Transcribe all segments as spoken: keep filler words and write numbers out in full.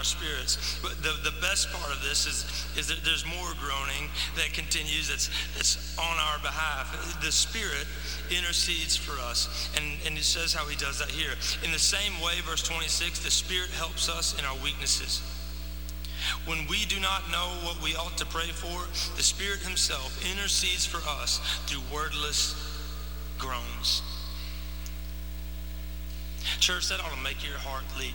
spirits. But the, the best part of this is, is that there's more groaning that continues that's, that's on our behalf. The Spirit intercedes for us. And, and it says how he does that here. In the same way, verse twenty-six, the Spirit helps us in our weaknesses. When we do not know what we ought to pray for, the Spirit himself intercedes for us through wordless groans. Church, that ought to make your heart leap.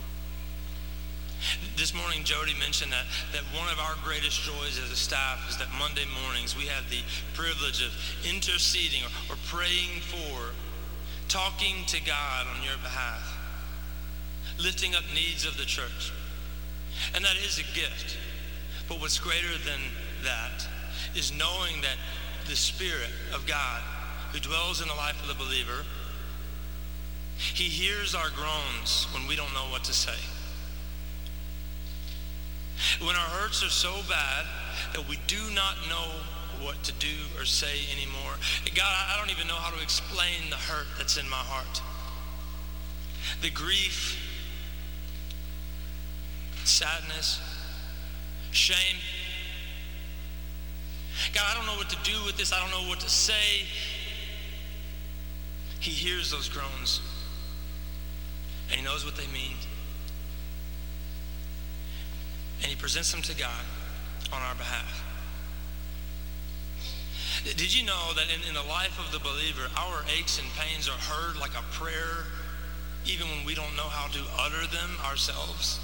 This morning, Jody mentioned that, that one of our greatest joys as a staff is that Monday mornings we have the privilege of interceding or, or praying for, talking to God on your behalf, lifting up needs of the church. And that is a gift. But what's greater than that is knowing that the Spirit of God who dwells in the life of the believer, he hears our groans when we don't know what to say. When our hurts are so bad that we do not know what to do or say anymore. God, I don't even know how to explain the hurt that's in my heart. The grief, sadness, shame. God, I don't know what to do with this. I don't know what to say. He hears those groans, and he knows what they mean. And he presents them to God on our behalf. Did you know that in, in the life of the believer, our aches and pains are heard like a prayer, even when we don't know how to utter them ourselves?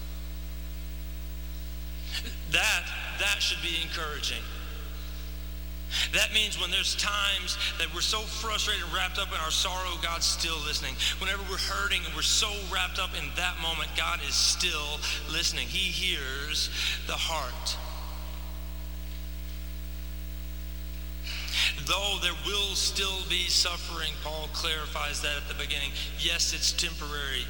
That, that should be encouraging. That means when there's times that we're so frustrated and wrapped up in our sorrow, God's still listening. Whenever we're hurting and we're so wrapped up in that moment, God is still listening. He hears the heart. Though there will still be suffering, Paul clarifies that at the beginning. Yes, it's temporary,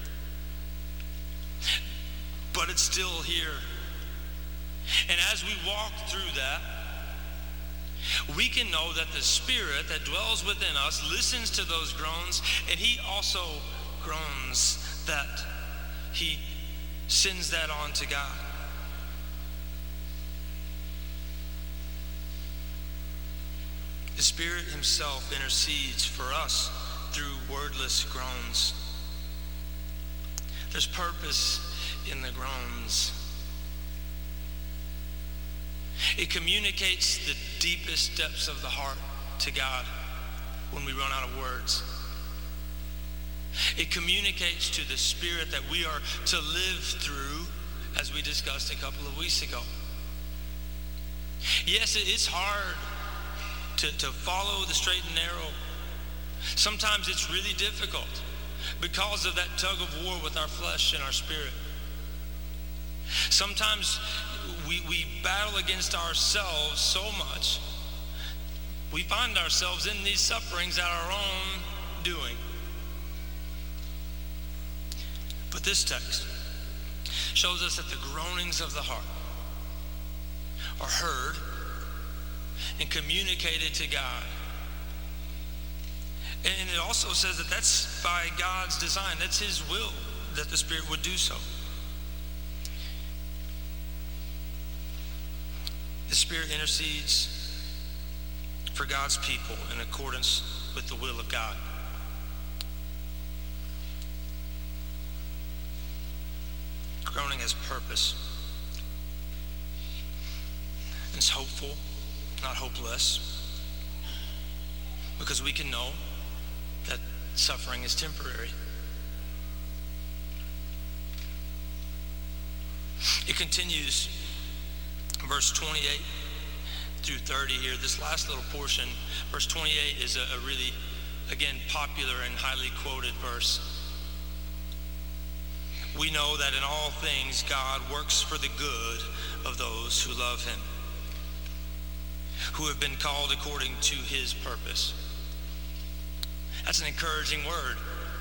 but it's still here. And as we walk through that, we can know that the Spirit that dwells within us listens to those groans, and he also groans that he sends that on to God. The Spirit himself intercedes for us through wordless groans. There's purpose in the groans. It communicates the deepest depths of the heart to God when we run out of words. It communicates to the Spirit that we are to live through, as we discussed a couple of weeks ago. Yes, it's hard to, to follow the straight and narrow. Sometimes it's really difficult because of that tug of war with our flesh and our spirit. Sometimes we, we battle against ourselves so much, we find ourselves in these sufferings at our own doing. But this text shows us that the groanings of the heart are heard and communicated to God. And it also says that that's by God's design. That's his will that the Spirit would do so. The Spirit intercedes for God's people in accordance with the will of God. Groaning has purpose. It's hopeful, not hopeless, because we can know that suffering is temporary. It continues, verse twenty-eight through thirty here. This last little portion, verse twenty-eight, is a, a really, again, popular and highly quoted verse. We know that in all things God works for the good of those who love him, who have been called according to his purpose. That's an encouraging word.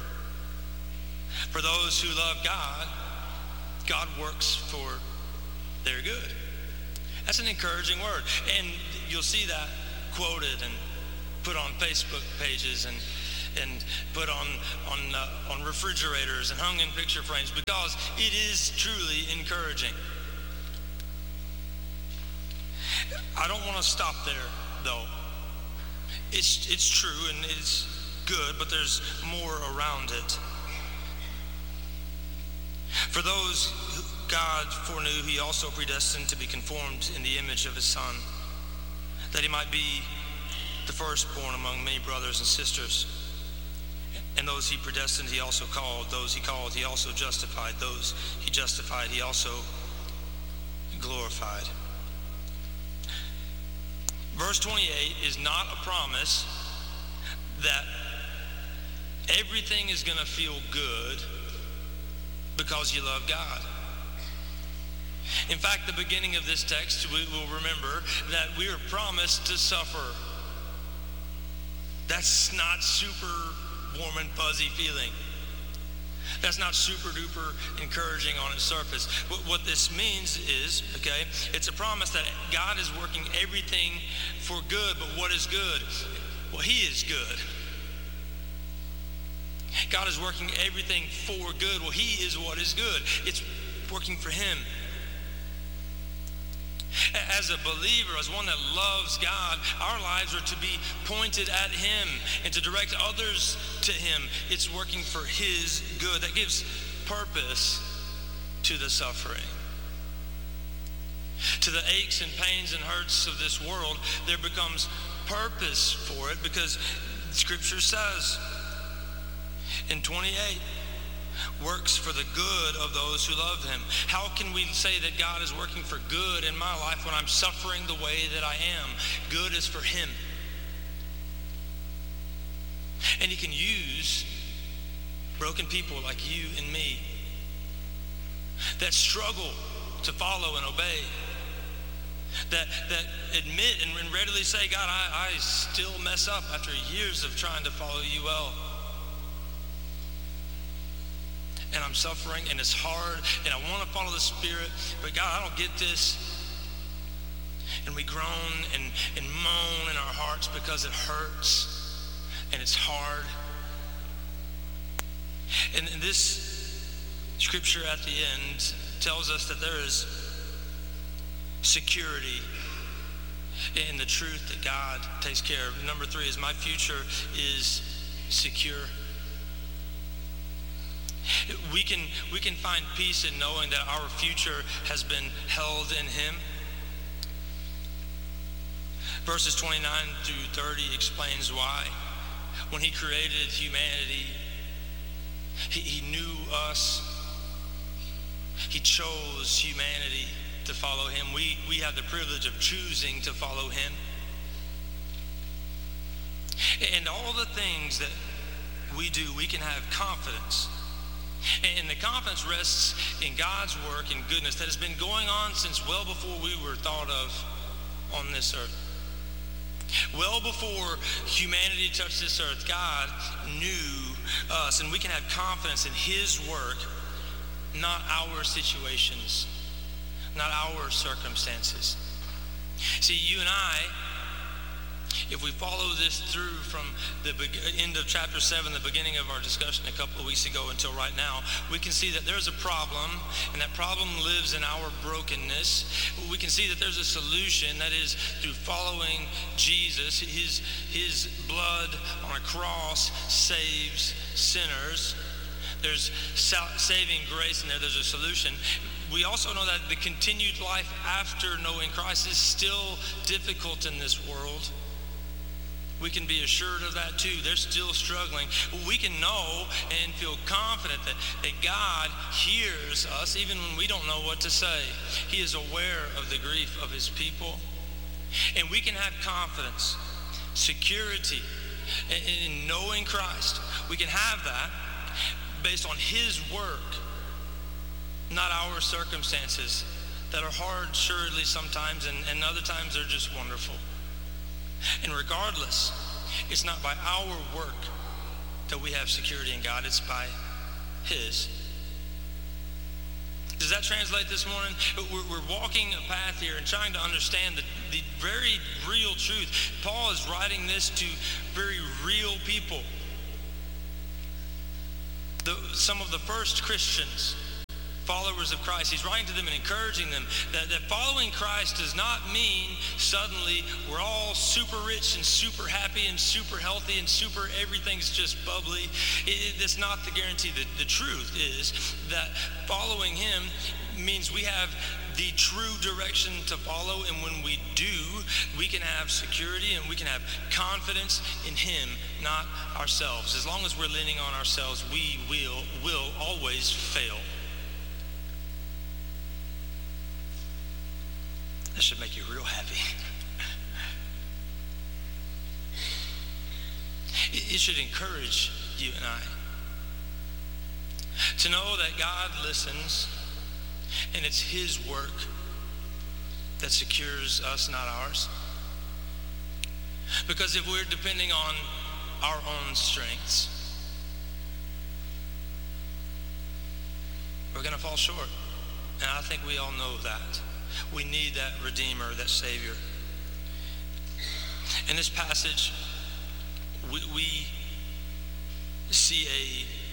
For those who love God, God works for their good. That's an encouraging word. And you'll see that quoted and put on Facebook pages and, and put on on uh, on refrigerators and hung in picture frames, because it is truly encouraging. I don't want to stop there, though. It's it's true and it's good, but there's more around it. For those God foreknew, he also predestined to be conformed in the image of his Son, that he might be the firstborn among many brothers and sisters. And those he predestined, he also called. Those he called, he also justified. Those he justified, he also glorified. Verse twenty-eight is not a promise that everything is going to feel good because you love God. In fact, the beginning of this text, we will remember that we are promised to suffer. That's not super warm and fuzzy feeling. That's not super duper encouraging on its surface. What this means is, okay, it's a promise that God is working everything for good, but what is good? Well, he is good. God is working everything for good. Well, he is what is good. It's working for him. As a believer, as one that loves God, our lives are to be pointed at him and to direct others to him. It's working for his good. That gives purpose to the suffering. To the aches and pains and hurts of this world, there becomes purpose for it, because Scripture says in twenty-eight, works for the good of those who love him. How can we say that God is working for good in my life when I'm suffering the way that I am? Good is for him. And he can use broken people like you and me that struggle to follow and obey, that that admit and readily say, God, I, I still mess up after years of trying to follow you well. And I'm suffering, and it's hard, and I want to follow the Spirit, but God, I don't get this. And we groan and, and moan in our hearts because it hurts, and it's hard. And, and this scripture at the end tells us that there is security in the truth that God takes care of. Number three is, my future is secure. We can we can find peace in knowing that our future has been held in him. Verses twenty-nine through thirty explains why. When he created humanity, he, he knew us. He chose humanity to follow him. We, we have the privilege of choosing to follow him. And all the things that we do, we can have confidence. And the confidence rests in God's work and goodness that has been going on since well before we were thought of on this earth. Well before humanity touched this earth, God knew us, and we can have confidence in his work, not our situations, not our circumstances. See, you and I, if we follow this through from the end of chapter seven, the beginning of our discussion a couple of weeks ago until right now, we can see that there's a problem, and that problem lives in our brokenness. We can see that there's a solution, that is through following Jesus. His, his blood on a cross saves sinners. There's saving grace in there. There's a solution. We also know that the continued life after knowing Christ is still difficult in this world. We can be assured of that too. They're still struggling. We can know and feel confident that, that God hears us even when we don't know what to say. He is aware of the grief of his people. And we can have confidence, security in, in knowing Christ. We can have that based on his work, not our circumstances that are hard, assuredly sometimes, and, and other times they're just wonderful. And regardless, it's not by our work that we have security in God, it's by his. Does that translate this morning? We're, we're walking a path here and trying to understand the, the very real truth. Paul is writing this to very real people. the, some of the first Christians, followers of Christ, he's writing to them and encouraging them that, that following Christ does not mean suddenly we're all super rich and super happy and super healthy and super everything's just bubbly. It, it, that's not the guarantee. The, the truth is that following him means we have the true direction to follow, and when we do, we can have security and we can have confidence in him, not ourselves. As long as we're leaning on ourselves, we will will always fail. That should make you real happy. It, it should encourage you and I to know that God listens, and it's his work that secures us, not ours. Because if we're depending on our own strengths, we're going to fall short. And I think we all know that. We need that Redeemer, that Savior. In this passage, we, we see a